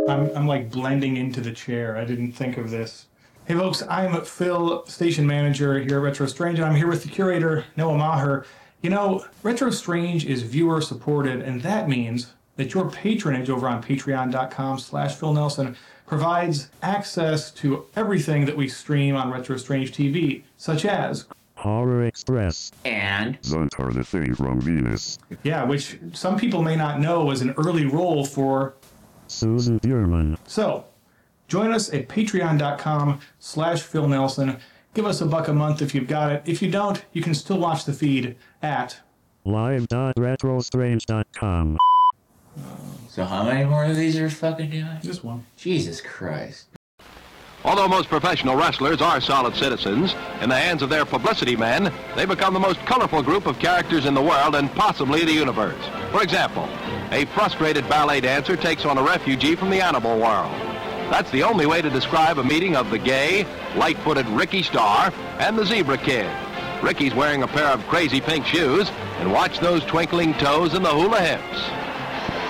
I'm like blending into the chair. I didn't think of this. Hey folks, I'm Phil, station manager here at Retro Strange, and I'm here with the curator, Noah Maher. You know, Retro Strange is viewer supported, and that means that your patronage over on patreon.com/Phil Nelson provides access to everything that we stream on Retro Strange TV, such as Horror Express and Zuntar the Thing from Venus. Yeah, which some people may not know was an early role for Susan Bierman. So, join us at patreon.com/Phil Nelson. Give us $1 a month if you've got it. If you don't, you can still watch the feed at live.retrostrange.com. So how many more of these are fucking doing? Just one. Jesus Christ. Although most professional wrestlers are solid citizens, in the hands of their publicity men, they become the most colorful group of characters in the world and possibly the universe. For example, a frustrated ballet dancer takes on a refugee from the animal world. That's the only way to describe a meeting of the gay, light-footed Ricky Starr and the Zebra Kid. Ricky's wearing a pair of crazy pink shoes, and watch those twinkling toes and the hula hips.